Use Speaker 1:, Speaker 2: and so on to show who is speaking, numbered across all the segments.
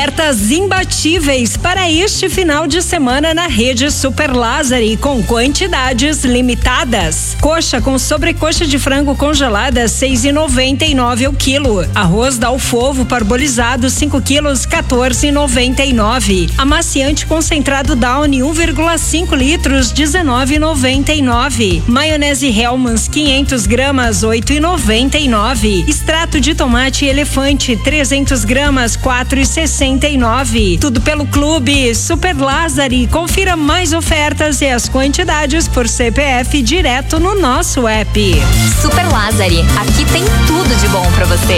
Speaker 1: Ofertas imbatíveis para este final de semana na rede Super Lázari, com quantidades limitadas. Coxa com sobrecoxa de frango congelada, 6,99 o quilo. Arroz Dalfovo parbolizado, 5 quilos, 14,99. Amaciante concentrado Downy, 1,5 litros, 19,99. Maionese Hellmann's, 500 gramas, 8,99. Extrato de tomate Elefante, 300 gramas, 4,69. Tudo pelo Clube Super Lázari. Confira mais ofertas e as quantidades por CPF direto no nosso app.
Speaker 2: Super Lázari, aqui tem tudo de bom pra você.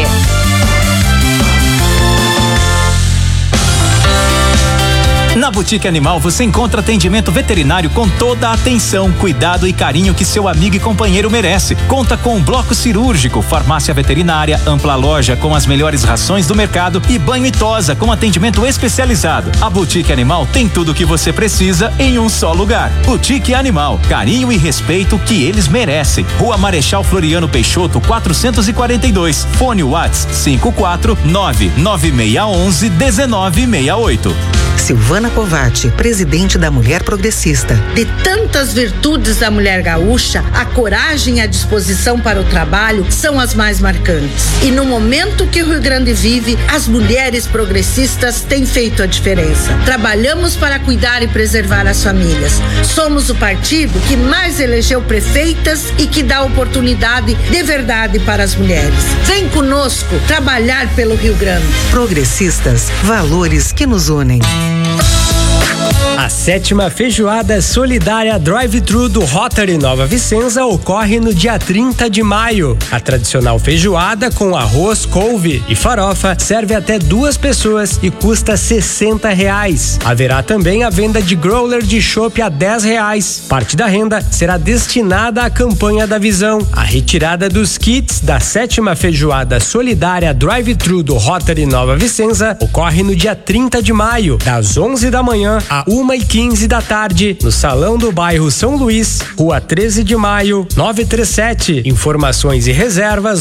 Speaker 3: Na Boutique Animal você encontra atendimento veterinário com toda a atenção, cuidado e carinho que seu amigo e companheiro merece. Conta com um bloco cirúrgico, farmácia veterinária, ampla loja com as melhores rações do mercado e banho e tosa com atendimento especializado. A Boutique Animal tem tudo o que você precisa em um só lugar. Boutique Animal, carinho e respeito que eles merecem. Rua Marechal Floriano Peixoto, 442. Fone Whats 54996111968.
Speaker 4: Silvana Covatti, presidente da Mulher Progressista.
Speaker 5: De tantas virtudes da mulher gaúcha, a coragem e a disposição para o trabalho são as mais marcantes. E no momento que o Rio Grande vive, as mulheres progressistas têm feito a diferença. Trabalhamos para cuidar e preservar as famílias. Somos o partido que mais elegeu prefeitas e que dá oportunidade de verdade para as mulheres. Vem conosco trabalhar pelo Rio Grande.
Speaker 4: Progressistas, valores que nos unem.
Speaker 6: A 7ª Feijoada Solidária Drive-Thru do Rotary Nova Vicenza ocorre no dia 30 de maio. A tradicional feijoada com arroz, couve e farofa serve até 2 pessoas e custa R$60. Haverá também a venda de growler de chopp a R$10. Parte da renda será destinada à campanha da Visão. A retirada dos kits da 7ª Feijoada Solidária Drive-Thru do Rotary Nova Vicenza ocorre no dia 30 de maio, das 11 da manhã a 1h15 da tarde, no Salão do Bairro São Luís, Rua 13 de Maio, 937. Informações e reservas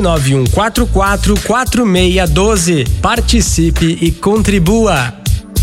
Speaker 6: 991444612. Participe e contribua.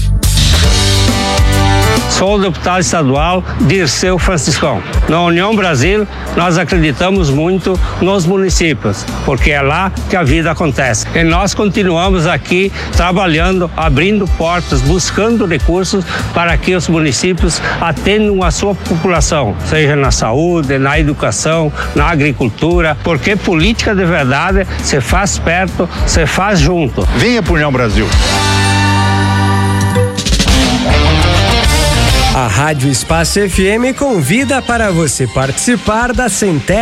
Speaker 7: Sou o deputado estadual Dirceu Franciscão. Na União Brasil, nós acreditamos muito nos municípios, porque é lá que a vida acontece. E nós continuamos aqui trabalhando, abrindo portas, buscando recursos para que os municípios atendam a sua população, seja na saúde, na educação, na agricultura, porque política de verdade se faz perto, se faz junto.
Speaker 8: Venha para União Brasil.
Speaker 6: A Rádio Espaço FM convida para você participar da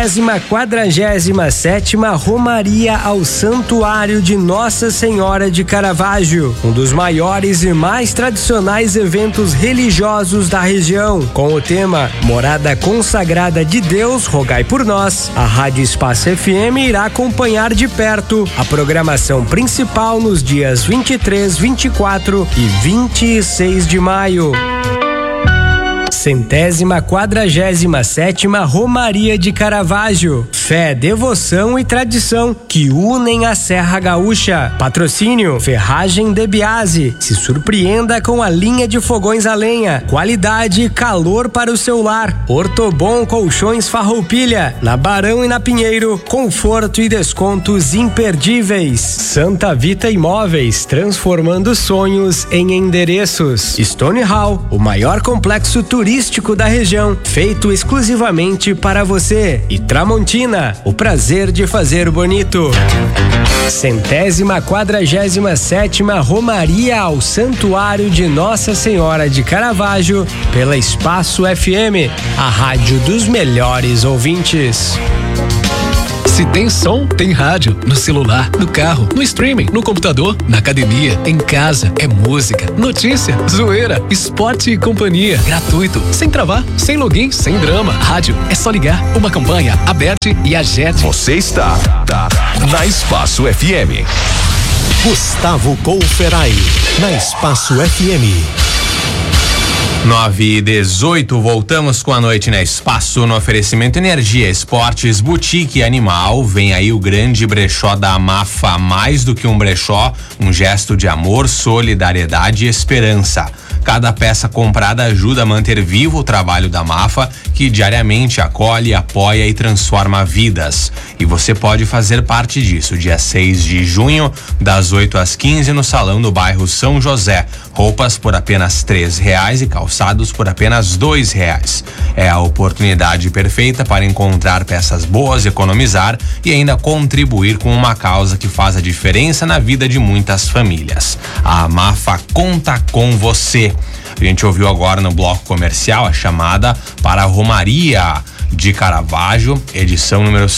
Speaker 6: 147ª Romaria ao Santuário de Nossa Senhora de Caravaggio, um dos maiores e mais tradicionais eventos religiosos da região. Com o tema Morada Consagrada de Deus, rogai por nós, a Rádio Espaço FM irá acompanhar de perto a programação principal nos dias 23, 24 e 26 de maio. 147ª Romaria de Caravaggio. Fé, devoção e tradição que unem a Serra Gaúcha. Patrocínio Ferragem de Biase. Se surpreenda com a linha de fogões a lenha. Qualidade e calor para o seu lar. Ortobon Colchões Farroupilha. Na Barão e na Pinheiro, conforto e descontos imperdíveis. Santa Vita Imóveis, transformando sonhos em endereços. Stone Hall, o maior complexo turístico da região, feito exclusivamente para você. E Tramontina, o prazer de fazer bonito. 147ª Romaria ao Santuário de Nossa Senhora de Caravaggio, pela Espaço FM, a rádio dos melhores ouvintes.
Speaker 9: Se tem som, tem rádio. No celular, no carro, no streaming, no computador, na academia, em casa. É música, notícia, zoeira, esporte e companhia. Gratuito, sem travar, sem login, sem drama. Rádio, é só ligar. Uma campanha aberta e a Jet.
Speaker 10: Você está na Espaço FM.
Speaker 11: Gustavo Couferai, na Espaço FM.
Speaker 8: 9h18, voltamos com a noite na Espaço, no oferecimento Energia, Esportes, Boutique Animal. Vem aí o grande brechó da Amafa, mais do que um brechó, um gesto de amor, solidariedade e esperança. Cada peça comprada ajuda a manter vivo o trabalho da Amafa, que diariamente acolhe, apoia e transforma vidas. E você pode fazer parte disso. Dia 6 de junho, das 8 às 15, no salão do bairro São José. Roupas por apenas R$3 e calçados por apenas R$2. É a oportunidade perfeita para encontrar peças boas, economizar e ainda contribuir com uma causa que faz a diferença na vida de muitas famílias. A Amafa conta com você. A gente ouviu agora no bloco comercial a chamada para a Romaria de Caravaggio, edição número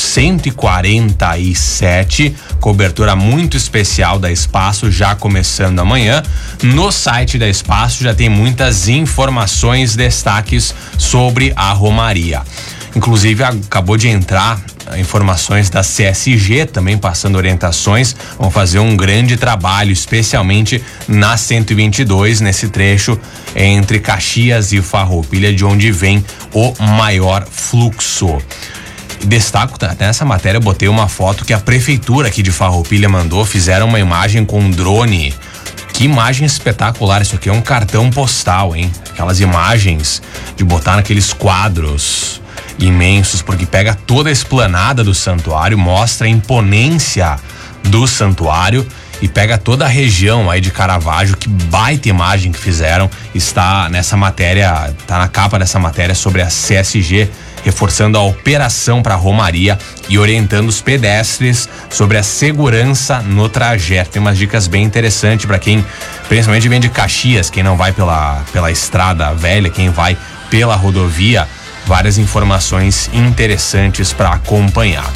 Speaker 8: 147, cobertura muito especial da Espaço, já começando amanhã. No site da Espaço já tem muitas informações, destaques sobre a Romaria. Inclusive acabou de entrar informações da CSG também passando orientações. Vão fazer um grande trabalho, especialmente na 122, nesse trecho entre Caxias e Farroupilha, de onde vem o maior fluxo. Destaco, até nessa matéria eu botei uma foto que a prefeitura aqui de Farroupilha mandou, fizeram uma imagem com drone. Que imagem espetacular, isso aqui é um cartão postal, hein? Aquelas imagens de botar naqueles quadros imensos, porque pega toda a esplanada do santuário, mostra a imponência do santuário e pega toda a região aí de Caravaggio. Que baita imagem que fizeram, está nessa matéria, tá na capa dessa matéria sobre a CSG, reforçando a operação para a Romaria e orientando os pedestres sobre a segurança no trajeto. Tem umas dicas bem interessantes para quem principalmente vem de Caxias, quem não vai pela estrada velha, quem vai pela rodovia. Várias informações interessantes para acompanhar.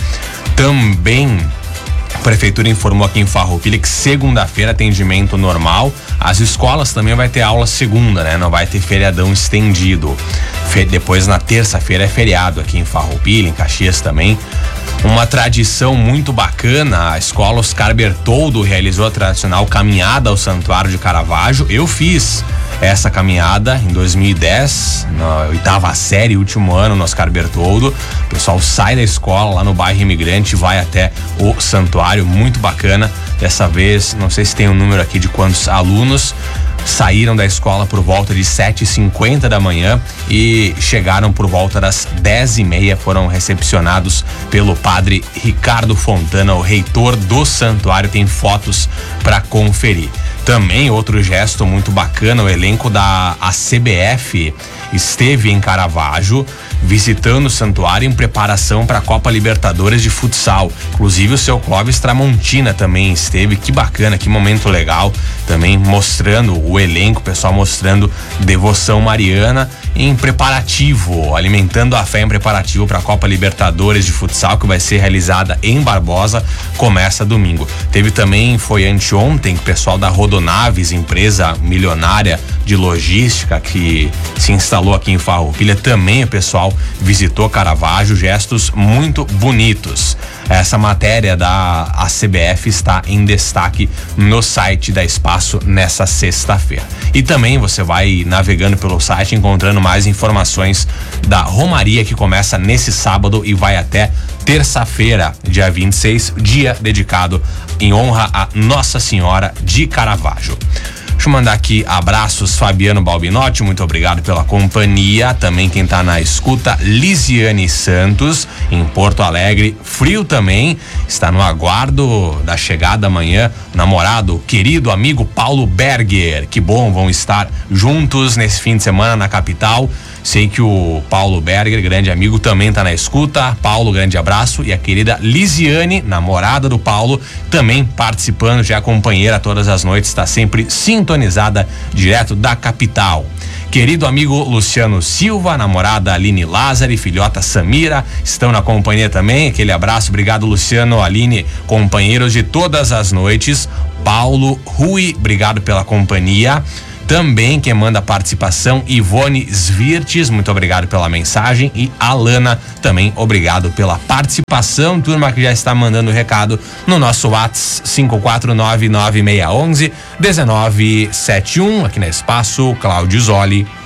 Speaker 8: Também a prefeitura informou aqui em Farroupilha que segunda-feira atendimento normal. As escolas também vai ter aula segunda, né? Não vai ter feriadão estendido. Depois na terça-feira é feriado aqui em Farroupilha, em Caxias também. Uma tradição muito bacana, a escola Oscar Bertoldo realizou a tradicional caminhada ao Santuário de Caravaggio. Eu fiz essa caminhada em 2010, na 8ª série, último ano no Oscar Bertoldo. O pessoal sai da escola lá no bairro Imigrante, vai até o santuário, muito bacana. Dessa vez, não sei se tem um número aqui de quantos alunos saíram da escola por volta de 7h50 da manhã e chegaram por volta das 10h30, foram recepcionados pelo padre Ricardo Fontana, o reitor do santuário. Tem fotos para conferir. Também outro gesto muito bacana, o elenco da ACBF esteve em Caravaggio visitando o santuário em preparação para a Copa Libertadores de futsal. Inclusive o seu Clóvis Tramontina também esteve. Que bacana, que momento legal, também mostrando o elenco, o pessoal mostrando devoção mariana em preparativo, alimentando a fé em preparativo para a Copa Libertadores de futsal, que vai ser realizada em Barbosa, começa domingo. Teve também, foi anteontem, o pessoal da Rodonaves, empresa milionária de logística que se instalou aqui em Farroupilha, também o pessoal visitou Caravaggio, gestos muito bonitos. Essa matéria da ACBF está em destaque no site da Espaço nessa sexta-feira. E também você vai navegando pelo site encontrando mais informações da Romaria, que começa nesse sábado e vai até terça-feira, dia 26, dia dedicado em honra a Nossa Senhora de Caravaggio. Deixa eu mandar aqui abraços, Fabiano Balbinotti, muito obrigado pela companhia. Também quem tá na escuta, Lisiane Santos, em Porto Alegre, frio também, está no aguardo da chegada amanhã, namorado, querido amigo Paulo Berger. Que bom, vão estar juntos nesse fim de semana na capital. Sei que o Paulo Berger, grande amigo, também tá na escuta. Paulo, grande abraço. E a querida Lisiane, namorada do Paulo, também participando, já companheira todas as noites, está sempre sintonizada direto da capital. Querido amigo Luciano Silva, namorada Aline Lázari, filhota Samira, estão na companhia também. Aquele abraço, obrigado Luciano, Aline, companheiros de todas as noites. Paulo, Rui, obrigado pela companhia. Também quem manda participação, Ivone Svirtes, muito obrigado pela mensagem. E Alana, também obrigado pela participação. Turma que já está mandando recado no nosso WhatsApp 5499611-1971, aqui na Espaço, Cláudio Zoli.